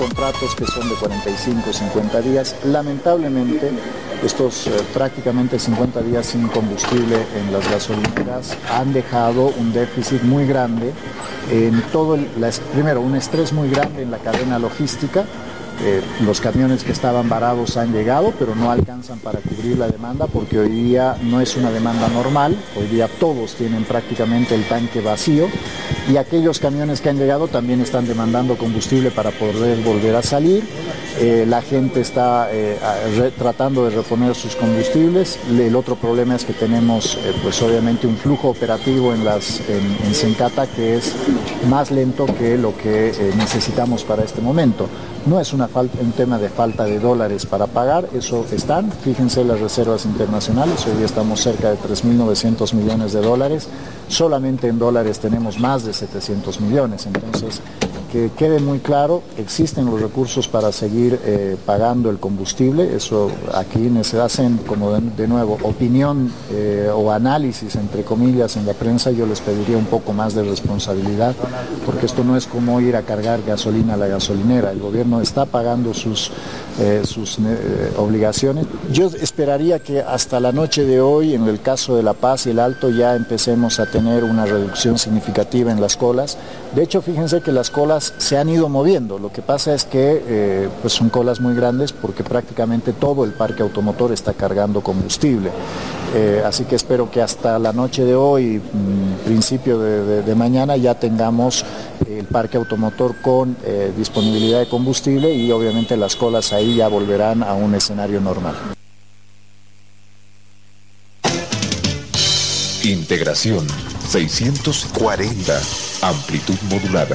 Contratos que son de 45, 50 días. Lamentablemente, estos prácticamente 50 días sin combustible en las gasolineras han dejado un déficit muy grande en todo primero, un estrés muy grande en la cadena logística. Los camiones que estaban varados han llegado, pero no alcanzan para cubrir la demanda porque hoy día no es una demanda normal. Hoy día todos tienen prácticamente el tanque vacío y aquellos camiones que han llegado también están demandando combustible para poder volver a salir. La gente está tratando de reponer sus combustibles. El otro problema es que tenemos pues obviamente un flujo operativo en Sencata que es más lento que lo que necesitamos para este momento. No es un tema de falta de dólares para pagar, eso están. Fíjense las reservas internacionales, hoy día estamos cerca de 3.900 millones de dólares. Solamente en dólares tenemos más de 700 millones. Entonces, que quede muy claro, existen los recursos para seguir pagando el combustible. Eso aquí se hacen, como de nuevo, opinión o análisis, entre comillas, en la prensa. Yo les pediría un poco más de responsabilidad, porque esto no es como ir a cargar gasolina a la gasolinera. El gobierno está pagando sus obligaciones. Yo esperaría que hasta la noche de hoy, en el caso de La Paz y el Alto, ya empecemos a tener una reducción significativa en las colas. De hecho, fíjense que las colas se han ido moviendo. Lo que pasa es que pues son colas muy grandes porque prácticamente todo el parque automotor está cargando combustible. Así que espero que hasta la noche de hoy, principio de mañana, ya tengamos el parque automotor con disponibilidad de combustible y obviamente las colas ahí ya volverán a un escenario normal. Integración 640, amplitud modulada.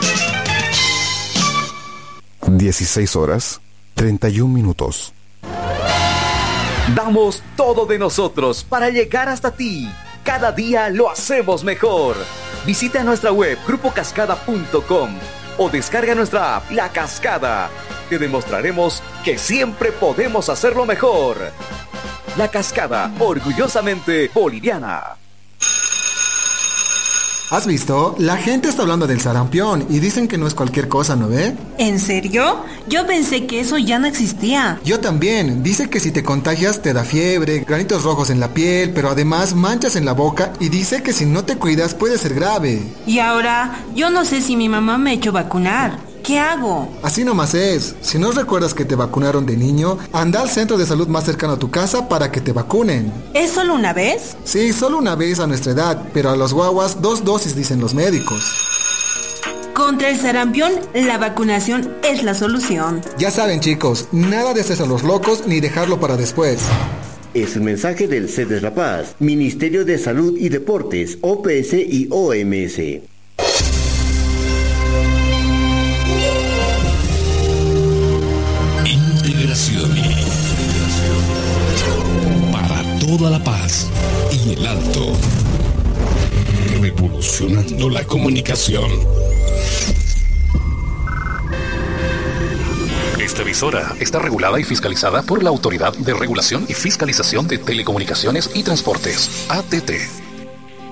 16 horas, 31 minutos. Damos todo de nosotros para llegar hasta ti. Cada día lo hacemos mejor. Visita nuestra web grupocascada.com o descarga nuestra app La Cascada. Te demostraremos que siempre podemos hacerlo mejor. La Cascada, orgullosamente boliviana. ¿Has visto? La gente está hablando del sarampión y dicen que no es cualquier cosa, ¿no ve? ¿En serio? Yo pensé que eso ya no existía. Yo también. Dice que si te contagias te da fiebre, granitos rojos en la piel, pero además manchas en la boca y dice que si no te cuidas puede ser grave. Y ahora, yo no sé si mi mamá me ha hecho vacunar. ¿Qué hago? Así nomás es. Si no recuerdas que te vacunaron de niño, anda al centro de salud más cercano a tu casa para que te vacunen. ¿Es solo una vez? Sí, solo una vez a nuestra edad, pero a los guaguas 2 dosis dicen los médicos. Contra el sarampión, la vacunación es la solución. Ya saben, chicos, nada de hacerse a los locos ni dejarlo para después. Es un mensaje del CEDES La Paz, Ministerio de Salud y Deportes, OPS y OMS. Para toda La Paz y el Alto. Revolucionando la comunicación. Esta emisora está regulada y fiscalizada por la Autoridad de Regulación y Fiscalización de Telecomunicaciones y Transportes, ATT.